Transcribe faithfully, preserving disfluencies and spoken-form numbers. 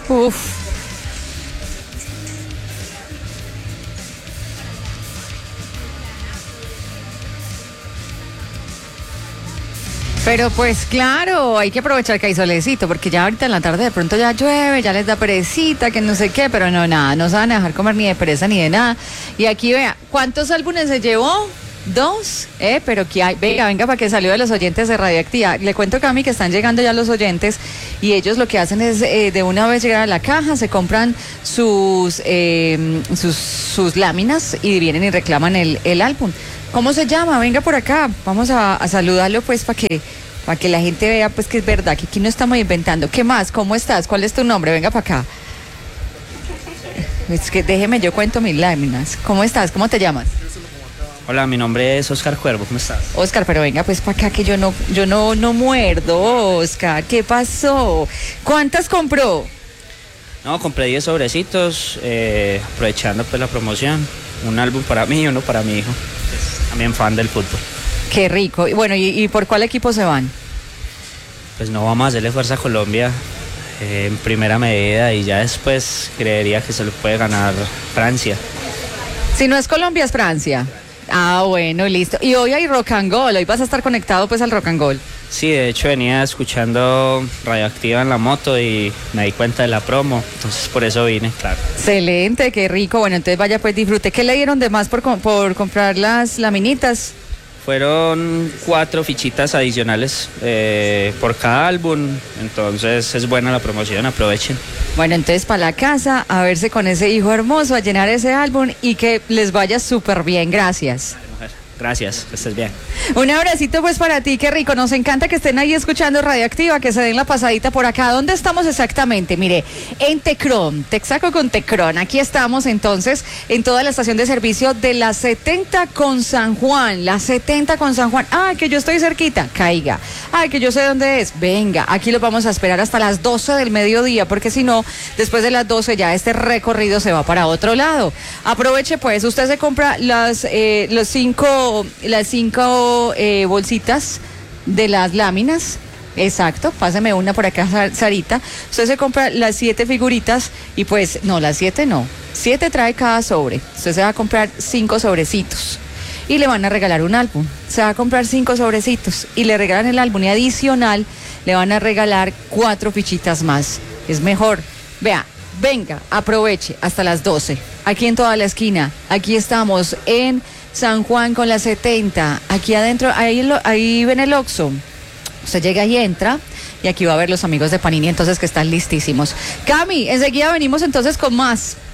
Uf. Pero pues claro, hay que aprovechar que hay solecito, porque ya ahorita en la tarde de pronto ya llueve, ya les da perecita, que no sé qué, pero no, nada, no se van a dejar comer ni de pereza ni de nada. Y aquí vea, ¿cuántos álbumes se llevó? Dos, eh, pero que hay, venga, venga, para que salió de los oyentes de Radioactiva. Le cuento, Cami, que están llegando ya los oyentes y ellos lo que hacen es eh, de una vez llegar a la caja, se compran sus, eh, sus, sus láminas y vienen y reclaman el, el álbum. ¿Cómo se llama? Venga por acá, vamos a, a saludarlo pues para que, para que la gente vea pues que es verdad, que aquí no estamos inventando. ¿Qué más? ¿Cómo estás? ¿Cuál es tu nombre? Venga para acá. Es que déjeme, yo cuento mis láminas. ¿Cómo estás? ¿Cómo te llamas? Hola, mi nombre es Oscar Cuervo, ¿cómo estás? Oscar, pero venga pues para acá que yo no, yo no, no muerdo, Oscar. ¿Qué pasó? ¿Cuántas compró? No, compré diez sobrecitos, eh, aprovechando pues la promoción. Un álbum para mí y uno para mi hijo, que es también fan del fútbol. Qué rico. Y bueno, ¿y, y por cuál equipo se van? Pues no vamos a hacerle fuerza a Colombia eh, en primera medida y ya después creería que se lo puede ganar Francia. Si no es Colombia, es Francia. Ah, bueno, listo. Y hoy hay rock and roll, hoy vas a estar conectado pues al rock and roll. Sí, de hecho venía escuchando Radioactiva en la moto y me di cuenta de la promo, entonces por eso vine, claro. Excelente, qué rico. Bueno, entonces vaya pues disfrute. ¿Qué le dieron de más por, por comprar las laminitas? Fueron cuatro fichitas adicionales eh, por cada álbum, entonces es buena la promoción, aprovechen. Bueno, entonces para la casa, a verse con ese hijo hermoso, a llenar ese álbum y que les vaya súper bien. Gracias. Gracias, que estés bien. Un abracito pues para ti, qué rico, nos encanta que estén ahí escuchando Radioactiva, que se den la pasadita por acá. ¿Dónde estamos exactamente? Mire, en Tecron, Texaco con Tecron, aquí estamos entonces en toda la estación de servicio de la setenta con San Juan, la setenta con San Juan. Ah, que yo estoy cerquita, caiga. Ah, que yo sé dónde es, venga, aquí los vamos a esperar hasta las doce del mediodía, porque si no, después de las doce ya este recorrido se va para otro lado. Aproveche pues, usted se compra las, eh, los cinco... las cinco eh, bolsitas de las láminas. Exacto, pásame una por acá, Sarita. Usted se compra las siete figuritas y pues, no, las siete no. Siete trae cada sobre. Usted se va a comprar cinco sobrecitos y le van a regalar un álbum. Se va a comprar cinco sobrecitos y le regalan el álbum y adicional le van a regalar cuatro fichitas más. Es mejor. Vea, venga, aproveche hasta las doce. Aquí en toda la esquina. Aquí estamos en San Juan con la setenta, aquí adentro, ahí, lo, ahí ven el Oxxo. Usted llega y entra, y aquí va a ver los amigos de Panini, entonces que están listísimos. Cami, enseguida venimos entonces con más.